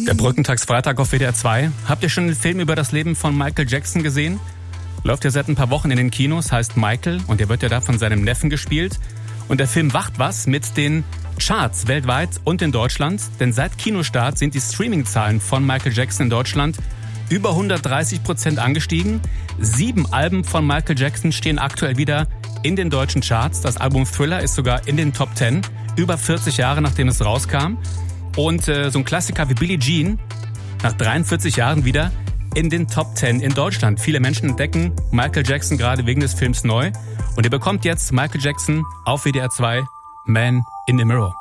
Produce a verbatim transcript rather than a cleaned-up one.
Der Brückentagsfreitag auf W D R zwei. Habt ihr schon den Film über das Leben von Michael Jackson gesehen? Läuft ja seit ein paar Wochen in den Kinos, heißt Michael, und er wird ja da von seinem Neffen gespielt. Und der Film macht was mit den Charts weltweit und in Deutschland, denn seit Kinostart sind die Streaming-Zahlen von Michael Jackson in Deutschland über hundertdreißig Prozent angestiegen. Sieben Alben von Michael Jackson stehen aktuell wieder in den deutschen Charts. Das Album Thriller ist sogar in den Top Ten, über vierzig Jahre nachdem es rauskam. Und äh, so ein Klassiker wie Billie Jean, nach dreiundvierzig Jahren wieder in den Top Ten in Deutschland. Viele Menschen entdecken Michael Jackson gerade wegen des Films neu. Und ihr bekommt jetzt Michael Jackson auf W D R zwei, Man in the Mirror.